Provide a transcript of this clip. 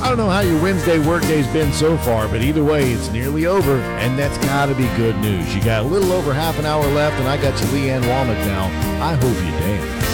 I don't know how your Wednesday workday's been so far, but either way, it's nearly over, and that's got to be good news. You got a little over half an hour left, and I got you Leanne Womack now. I hope you dance.